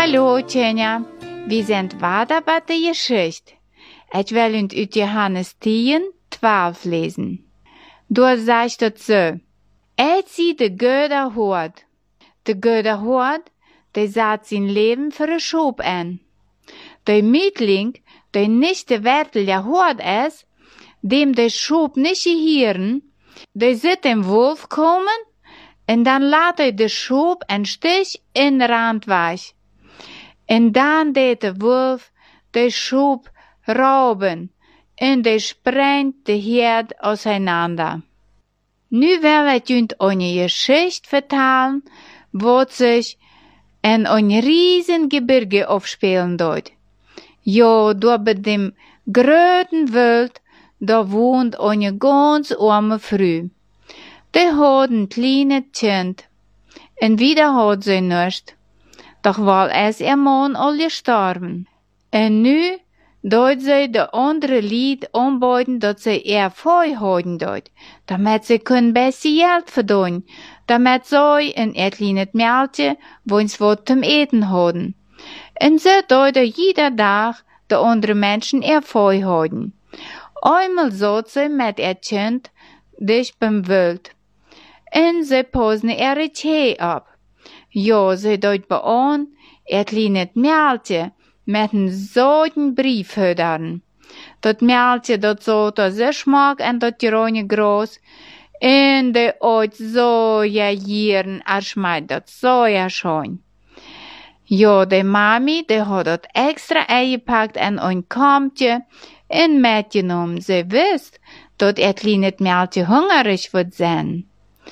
Hallo, Tjenja. Wir sind weiter bei der Geschichte. Ich will uns aus Johannes 10, 12 lesen. Da sagt es so. Ich zie de Göder Hort. De Göder Hort, der sat sein Leben für een Schop an. Der Mietling, der nicht de wertliche Hort ist, dem de Schop nicht gehören, der sieht dem Wolf kommen, und dann lässt de Schop een Stich in de Rand weg. Und dann deed de Wolf de Schop rauben, und der sprengt de Herd auseinander. Nu will ich uns eine Geschichte vertellen, wo sich in ein riesen Gebirge aufspielen dort. Ja, da bei dem gröten Wald, da wohnt eine ganz arme Frau. Die hat ein kleines Kind, und wieder hat sie nichts. Doch weil ist ihr Mann all gestorben. Und nu dort sie de andere Lied anbieten, dat sie ihr Feu haben dort, damit sie können besser Geld verdienen, damit sie in ihr kleines Mädchen, wo sie was zum Eten haben. Und so dort jeder Tag de andere Menschen ihr Feu haben. Einmal saß sie mit ihr Kind dicht beim Wald. Und sie passen ihre Tee ab. Ja, sie dort bei an, ihr kleines Mädchen, met een zo'n briefhouder. Dat meldje dat zo dat ze smaak en dat jeroen groot. En de ooit zo ja jieren schmeit dat zo ja schoon. Ja, de mami de had dat extra eingepakt en een kampje en metgenomen. Ze wist dat het kleine meldje hongerig wordt zijn.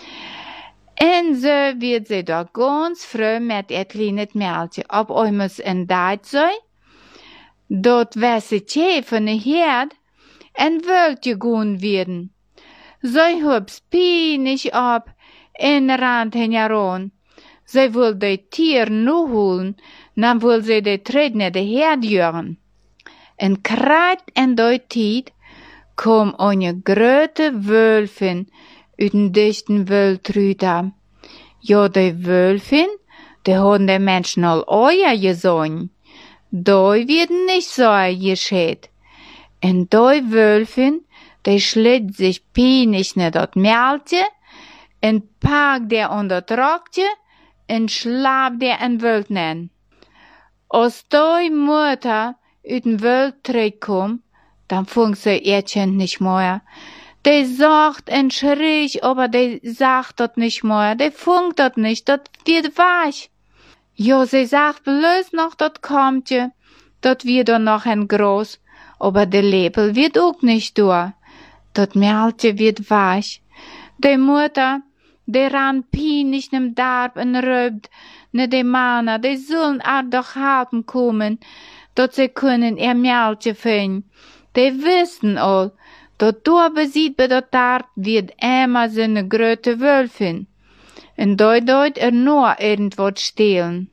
En zo wird sie da ganz früh mit ihr kleines Mädchen ab einmal in Deit sei. Dort wässe Tee von der Herd en wollt gegun werden. Sie hub's pienig ab en rand heran. Sie will de Tier nu holen, dann will sie de Tredne de Herd jürgen. En kreit en de Tiet kom eine grote Wölfin uit den dichten Waldrüter. Ja, die Wölfin, die haben die Menschen all Eier gesehen. Da wird nicht so gescheit. Und die Wölfin, die schlitt sich pienig ne dat Mädchen, und packt der an dat Rockje, und schlapp der in Wald nen. Als die Mutter uit den Wald zurückkommt, dann funkt sie ihr Kind nicht mehr. Die sagt und schrie, aber die sagt dat nicht mehr, die funkt dat nicht, dat wird weich. Ja, sie sagt bloß noch dat Kampje, dat wird dann noch ein Groß, aber der Lepel wird auch nicht durch. Dat Mädchen wird weich. Die Mutter, die ran pienig nem Darb und röbt, ne die Männer, die sollen auch doch helfen kommen, dat sie können ihr Mädchen finden. Die wissen all, dat da besieht bei dat Darb wird immer so ne grote Wölfin. Und dort nur irgendwas stehlen.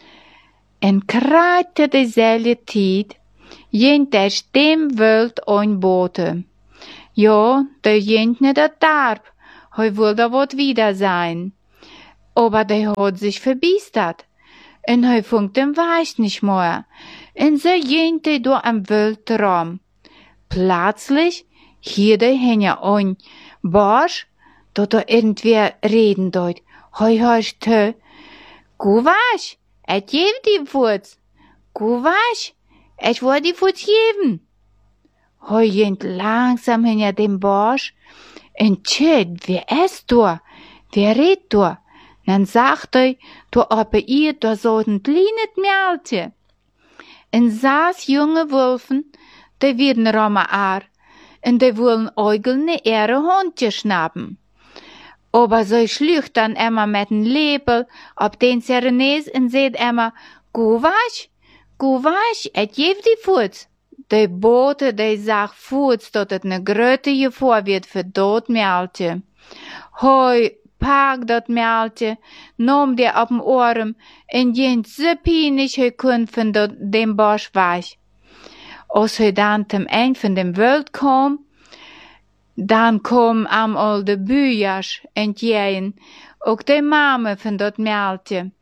En kreite dezelfde tijd, jent der stem Welt anboten. Ja, der jent ne dat Darb, hij wil da wat wieder sein. Aber der hat sich verbiestert. En hij funkt den Weich nicht mehr. En so jent der da am Welt rum. Plötzlich hier der Henja ein Barsch, dat da irgendwer reden dort. Hoi hörst du? Gu was? Ich geb die Fuß. Gu was? Ich will die Fuß geben. Hoi jent langsam hinter dem Barsch. Und tschüt, wer ist da? Wer redet da? Dann sagt du aber ihr, da so ein kleines Mädchen. Und saß junge Wölfen, die werden Rama und die wollen Eugeln ihre Hundje schnappen. Aber so schlücht dann immer mit dem Lepel ab den Serenes und seht immer, gu was, ich geb die Fuß. Die Bote, die sagt Fuß, dat het ne grote Gefahr wird für dat Mädchen. Hoi, pack dat Mädchen, nahm der ab dem Ohren und jent so pienig he kun von dem Bosch weich. Als hij dan zum Ende von dem Welt kam, dann kom all de bujas en tjejen, ook de mama van dat Mädchen.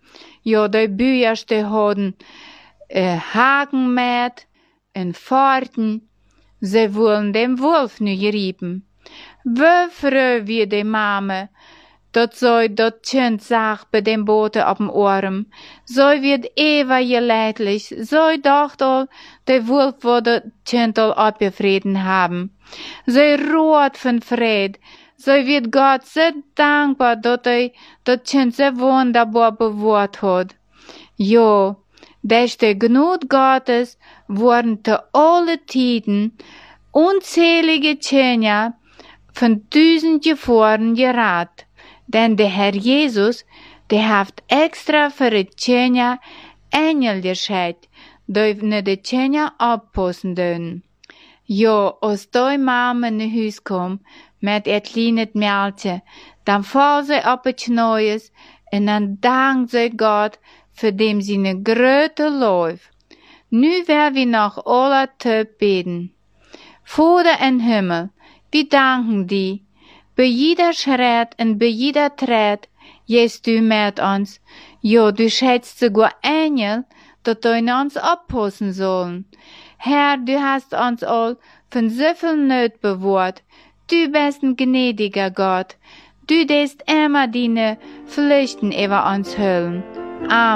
Ja, die Bücherste hadden Haken met en Pforten. Sie wollen dem Wolf nu geriepen. Wie früh wie die Mame, dat zij dat Kind zag bei dem Bote op dem Arm. Zij wird Eva geleidlich. Zij dacht al, der Wolf würde dat Kind al abgefreden haben. Zij roert von Fried. Zij wird Gott so dankbar, dat hij dat Kind so wunderbar bewahrt hat. Ja, durch die Gnade Gottes wurden zu alle Tiden unzählige Kinder von 1000 Jahren gerat. Denn der Herr Jesus, der hat extra für die Kinder Engel geschickt, die ne die Kinder abpassen dürfen. Ja, als die Mama in Huis kom mit ihr kleines Mädchen, dann fall sie auf die Knie und dann dankt sie Gott für dem seine große Lauf. Nu werden wir noch alle Tag beten. Vater im Himmel, wir danken dir. Bei jeder Schritt und bei jeder Tritt gehst du mit uns. Ja, du schätzt sogar Engel, dass du in uns abpassen sollen. Herr, du hast uns all von so viel Not bewahrt. Du bist ein gnädiger Gott. Du lässt immer deine Pflichten über uns hüllen. Amen.